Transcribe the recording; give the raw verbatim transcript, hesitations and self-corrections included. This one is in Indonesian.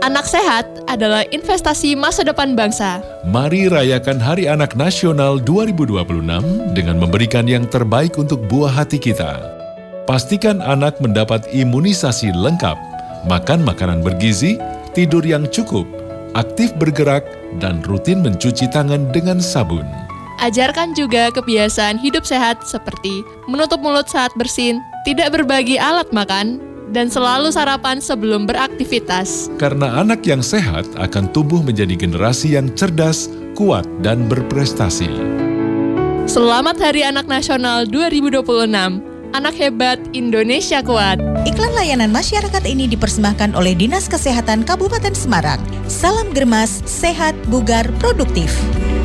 Anak sehat adalah investasi masa depan bangsa. Mari rayakan Hari Anak Nasional dua ribu dua puluh enam dengan memberikan yang terbaik untuk buah hati kita. Pastikan anak mendapat imunisasi lengkap, makan makanan bergizi, tidur yang cukup, aktif bergerak, dan rutin mencuci tangan dengan sabun. Ajarkan juga kebiasaan hidup sehat seperti menutup mulut saat bersin, tidak berbagi alat makan, dan selalu sarapan sebelum beraktivitas. Karena anak yang sehat akan tumbuh menjadi generasi yang cerdas, kuat, dan berprestasi. Selamat Hari Anak Nasional dua ribu dua puluh enam. Anak hebat, Indonesia kuat. Iklan layanan masyarakat ini dipersembahkan oleh Dinas Kesehatan Kabupaten Semarang. Salam Germas, sehat, bugar, produktif.